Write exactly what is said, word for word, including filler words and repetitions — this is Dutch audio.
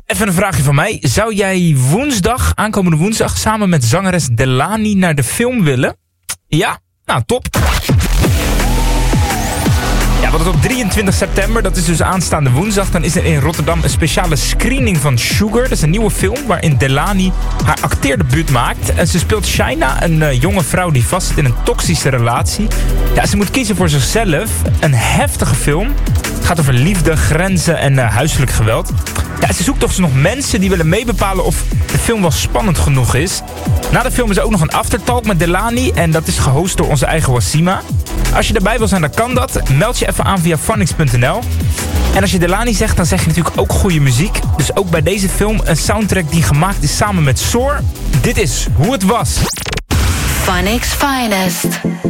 Even een vraagje van mij. Zou jij woensdag, aankomende woensdag, samen met zangeres Delani naar de film willen? Ja? Nou, top. Ja, want op drieëntwintig september, dat is dus aanstaande woensdag, dan is er in Rotterdam een speciale screening van Sugar. Dat is een nieuwe film waarin Delani haar acteerdebuut maakt. En ze speelt Shaina, een uh, jonge vrouw die vastzit in een toxische relatie. Ja, ze moet kiezen voor zichzelf. Een heftige film. Het gaat over liefde, grenzen en uh, huiselijk geweld. Ja, ze zoekt toch nog mensen die willen meebepalen of de film wel spannend genoeg is. Na de film is er ook nog een aftertalk met Delani en dat is gehost door onze eigen Wassima. Als je erbij wil zijn, dan kan dat. Meld je even aan via Phonics punt n l. En als je Delani zegt, dan zeg je natuurlijk ook goede muziek. Dus ook bij deze film een soundtrack die gemaakt is samen met Soar. Dit is Hoe Het Was. Phonics Finest.